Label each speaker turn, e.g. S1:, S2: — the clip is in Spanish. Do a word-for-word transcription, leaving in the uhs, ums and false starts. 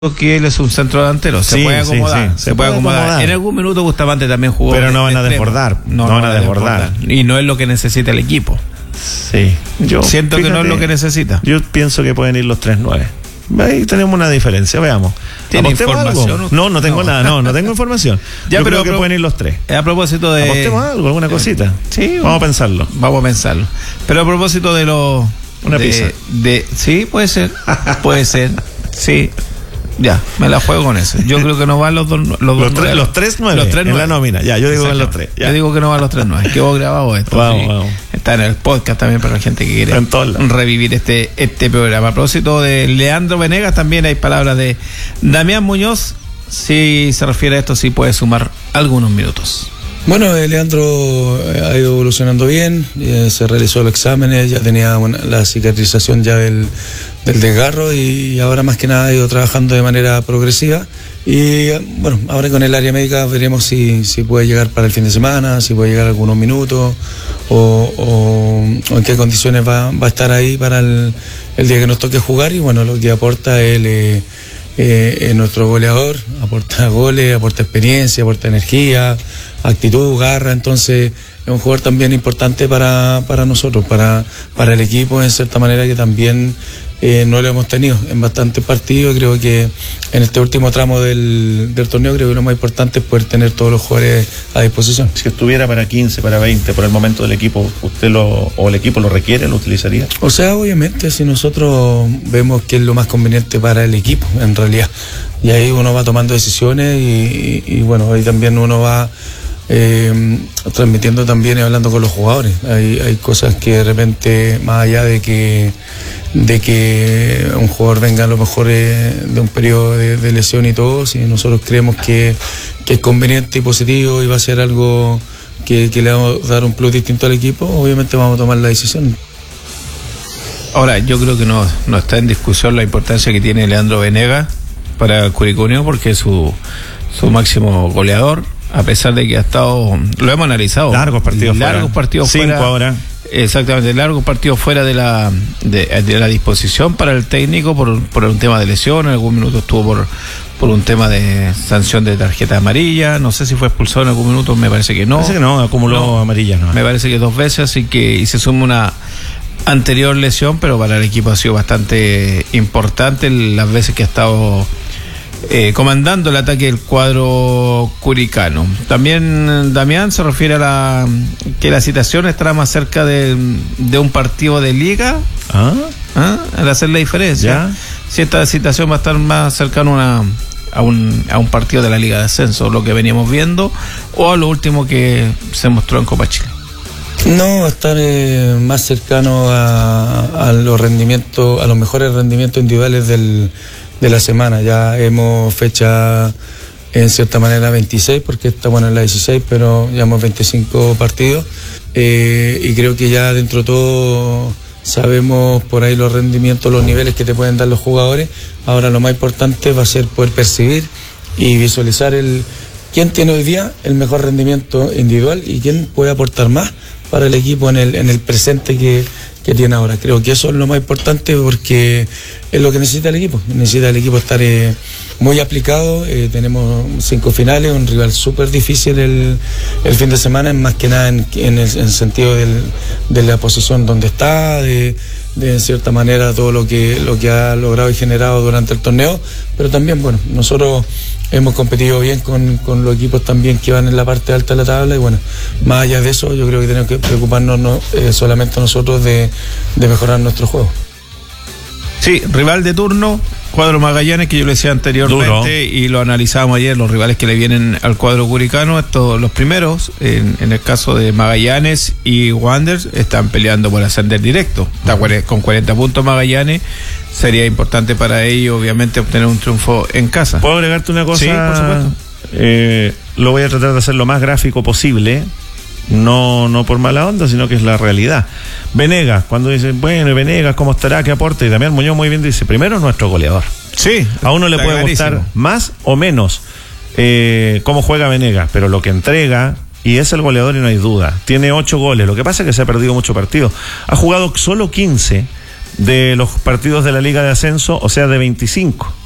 S1: que él es un centro delantero, se
S2: sí,
S1: puede acomodar,
S2: sí, sí.
S1: se,
S2: se
S1: puede acomodar. acomodar. En algún minuto Bustamante también jugó.
S2: Pero no van a desbordar, no, no van a desbordar. desbordar.
S1: Y no es lo que necesita el equipo.
S2: Sí.
S1: Yo siento fíjate, que no es lo que necesita.
S2: Yo pienso que pueden ir los tres nueve. Ahí tenemos una diferencia, veamos.
S1: ¿Tiene información?
S2: Algo? No, no tengo no. nada, no, no tengo información.
S1: Ya,
S2: Yo
S1: pero,
S2: creo que
S1: pero,
S2: pueden ir los tres.
S1: A propósito de...
S2: Apostemos algo, alguna cosita.
S1: Sí.
S2: Vamos a pensarlo.
S1: Vamos a pensarlo. Pero a propósito de los...
S2: Una
S1: de,
S2: pizza.
S1: De, sí, puede ser, puede ser, sí. Ya, me la juego con eso. Yo creo que no van los dos los,
S2: los,
S1: dos
S2: tres, los tres nueve
S1: los tres
S2: en nueve. La nómina. Ya, yo digo que van los tres. Ya.
S1: Yo digo que no van los tres nueve. Quedó grabado esto.
S2: Vamos,
S1: sí.
S2: vamos.
S1: Está en el podcast también para la gente que quiere revivir este, este programa. A propósito de Leandro Venegas, también hay palabras de Damián Muñoz. Si se refiere a esto, sí puede sumar algunos minutos.
S3: Bueno, eh, Leandro ha ido evolucionando bien, eh, se realizó los exámenes, ya tenía una, la cicatrización ya del, del desgarro y ahora más que nada ha ido trabajando de manera progresiva y bueno, ahora con el área médica veremos si, si puede llegar para el fin de semana, si puede llegar algunos minutos o, o, o en qué condiciones va, va a estar ahí para el, el día que nos toque jugar y bueno, lo que aporta él eh, eh, es nuestro goleador, aporta goles, aporta experiencia, aporta energía, actitud, garra, entonces es un jugador también importante para, para nosotros, para, para el equipo, en cierta manera que también eh, no lo hemos tenido en bastantes partidos. Creo que en este último tramo del, del torneo creo que lo más importante es poder tener todos los jugadores a disposición.
S2: Si estuviera para quince, para veinte, por el momento del equipo, ¿usted lo o el equipo lo requiere, lo utilizaría?
S3: O sea, obviamente, si nosotros vemos que es lo más conveniente para el equipo, en realidad, y ahí uno va tomando decisiones y, y, y bueno, ahí también uno va Eh, transmitiendo también y hablando con los jugadores. Hay, hay cosas que de repente, más allá de que de que un jugador venga a lo mejor eh, de un periodo de, de lesión y todo, si nosotros creemos que, que es conveniente y positivo y va a ser algo que, que le va a dar un plus distinto al equipo, obviamente vamos a tomar la decisión.
S1: Ahora, yo creo que no, no está en discusión la importancia que tiene Leandro Venegas para Curicó Unido porque es su, su máximo goleador. A pesar de que ha estado, lo hemos analizado.
S2: Largos partidos
S1: largos
S2: fuera.
S1: partidos
S2: Cinco
S1: fuera.
S2: ahora.
S1: Exactamente, largos partidos fuera de la de, de la disposición para el técnico por, por un tema de lesión. En algún minuto estuvo por, por un tema de sanción de tarjeta amarilla. No sé si fue expulsado en algún minuto, me parece que no.
S2: Parece que no, acumuló no, amarilla. No.
S1: Me parece que dos veces, así que y se suma una anterior lesión, pero para el equipo ha sido bastante importante las veces que ha estado Eh, comandando el ataque del cuadro curicano. También Damián se refiere a la que la citación estará más cerca de, de un partido de liga.
S2: ¿Ah?
S1: ¿Ah? Al hacer la diferencia.
S2: ¿Ya?
S1: Si esta citación va a estar más cercana a, una, a, un, a un partido de la Liga de Ascenso, lo que veníamos viendo, o a lo último que se mostró en Copa Chile.
S3: No, estar eh, más cercano a, a los rendimientos, a los mejores rendimientos individuales del de la semana. Ya hemos fecha en cierta manera veintiséis porque estamos en la dieciséis, pero llevamos veinticinco partidos eh, y creo que ya dentro de todo sabemos por ahí los rendimientos, los niveles que te pueden dar los jugadores. Ahora lo más importante va a ser poder percibir y visualizar el quién tiene hoy día el mejor rendimiento individual y quién puede aportar más para el equipo en el, en el presente que, que tiene ahora. Creo que eso es lo más importante porque es lo que necesita el equipo. Necesita el equipo estar eh, muy aplicado. Eh, tenemos cinco finales, un rival súper difícil el, el fin de semana, más que nada en, en, el, en el sentido del, de la posición donde está, de, de en cierta manera todo lo que, lo que ha logrado y generado durante el torneo. Pero también, bueno, nosotros hemos competido bien con, con los equipos también que van en la parte alta de la tabla y bueno, más allá de eso yo creo que tenemos que preocuparnos no, eh, solamente nosotros de, de mejorar nuestro juego.
S1: Sí, rival de turno, cuadro Magallanes, que yo le decía anteriormente. Duro. Y lo analizábamos ayer, los rivales que le vienen al cuadro curicano, estos los primeros, en, en el caso de Magallanes y Wanderers, están peleando por ascender directo. Está con cuarenta puntos Magallanes, sería importante para ellos obviamente obtener un triunfo en casa.
S2: ¿Puedo agregarte una cosa?
S1: Sí, por supuesto.
S2: Eh, lo voy a tratar de hacer lo más gráfico posible. No, no por mala onda, sino que es la realidad. Venegas, cuando dicen, bueno, Venegas, ¿cómo estará? ¿Qué aporte? Y Damián Muñoz muy bien dice, primero nuestro goleador.
S1: Sí.
S2: A uno le puede clarísimo. Gustar más o menos eh, cómo juega Venegas, pero lo que entrega, y es el goleador y no hay duda. Tiene ocho goles, lo que pasa es que se ha perdido mucho partido. Ha jugado solo quince de los partidos de la Liga de Ascenso, o sea, de veinticinco.